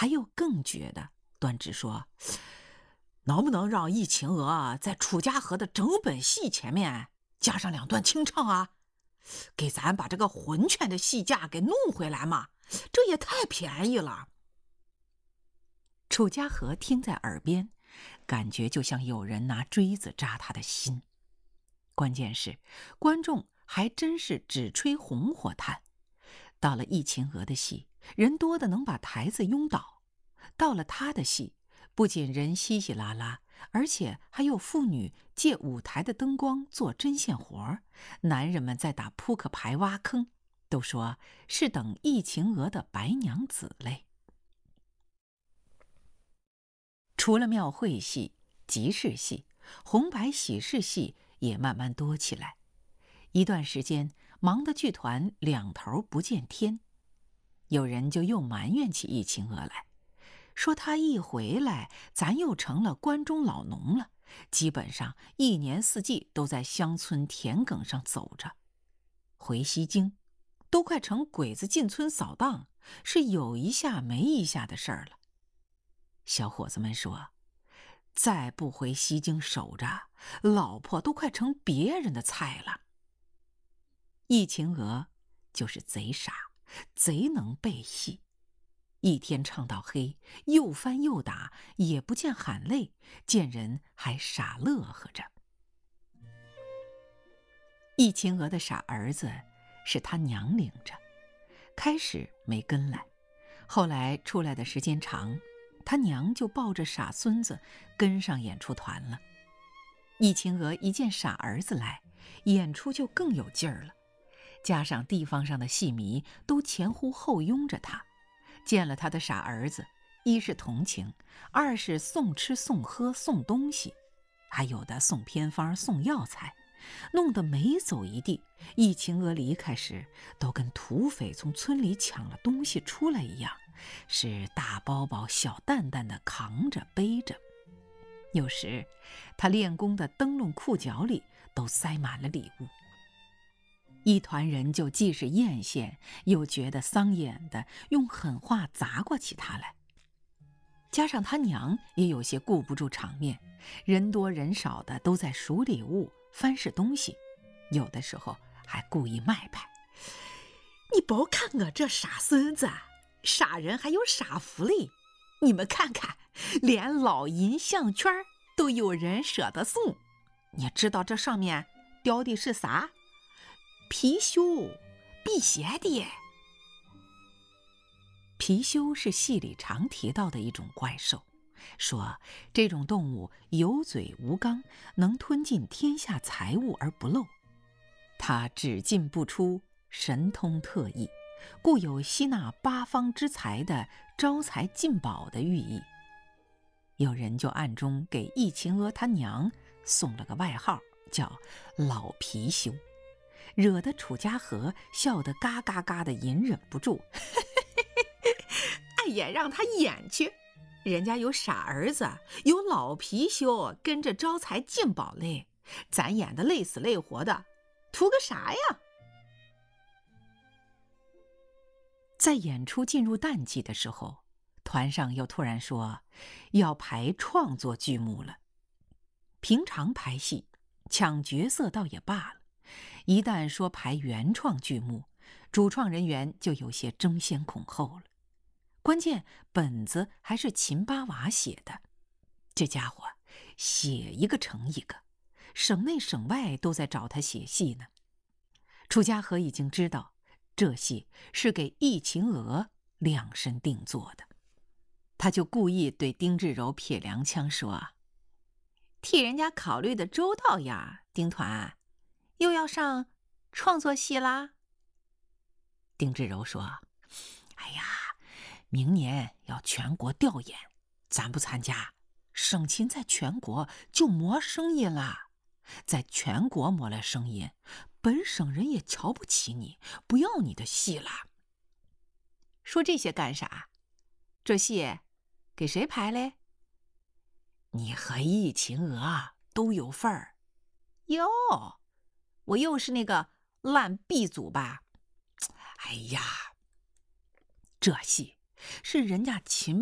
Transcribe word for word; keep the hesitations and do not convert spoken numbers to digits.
还有更绝的，端直说，能不能让易秦娥在楚家河的整本戏前面加上两段清唱啊？给咱把这个浑全的戏价给弄回来嘛，这也太便宜了。楚家河听在耳边，感觉就像有人拿锥子扎他的心。关键是观众还真是只吹红火炭，到了易秦娥的戏，人多的能把台子拥倒，到了他的戏，不仅人稀稀拉拉，而且还有妇女借舞台的灯光做针线活，男人们在打扑克牌挖坑，都说是等易秦娥的白娘子嘞。除了庙会戏、集市戏，红白喜事戏也慢慢多起来。一段时间，忙得剧团两头不见天。有人就又埋怨起易秦娥来，说他一回来，咱又成了关中老农了，基本上一年四季都在乡村田埂上走着。回西京，都快成鬼子进村扫荡，是有一下没一下的事儿了。小伙子们说，再不回西京守着，老婆都快成别人的菜了。易秦娥就是贼傻，贼能背戏，一天唱到黑，又翻又打，也不见喊累，见人还傻乐呵着。易秦娥的傻儿子是他娘领着，开始没跟来，后来出来的时间长，他娘就抱着傻孙子跟上演出团了。易秦娥一见傻儿子来，演出就更有劲儿了，加上地方上的戏迷都前呼后拥着他，见了他的傻儿子，一是同情，二是送吃送喝送东西，还有的送偏方送药材，弄得每走一地，易秦娥离开时都跟土匪从村里抢了东西出来一样，是大包包小担担的扛着背着。有时他练功的灯笼裤脚里都塞满了礼物。一团人就既是艳羡，又觉得丧眼的，用狠话砸过起他来。加上他娘也有些顾不住场面，人多人少的都在数礼物翻试东西，有的时候还故意卖拍。你别看我这傻孙子，傻人还有傻福利，你们看看，连老银项圈都有人舍得送。你知道这上面雕的是啥？貔貅，辟邪的。貔貅是戏里常提到的一种怪兽，说这种动物有嘴无肛，能吞进天下财物而不漏。它只进不出，神通特异，故有吸纳八方之财的招财进宝的寓意。有人就暗中给易秦娥他娘送了个外号，叫老貔貅，惹得楚家河笑得嘎嘎嘎的隐忍不住。哎呀，让他演去，人家有傻儿子，有老貔貅跟着招财进宝嘞，咱演的累死累活的，图个啥呀？在演出进入淡季的时候，团上又突然说要排创作剧目了。平常排戏抢角色倒也罢了，一旦说排原创剧目，主创人员就有些争先恐后了。关键本子还是秦八娃写的，这家伙写一个成一个，省内省外都在找他写戏呢。楚家河已经知道这戏是给易秦娥量身定做的，他就故意对丁志柔撇凉腔说，替人家考虑的周到呀，丁团又要上创作戏啦。丁志柔说，哎呀，明年要全国调研，咱不参加，省亲在全国就没声音了，在全国没了声音，本省人也瞧不起你，不要你的戏了。说这些干啥？这戏给谁排嘞？你和易秦娥都有份儿。哟，我又是那个烂 B 组吧？哎呀，这戏是人家秦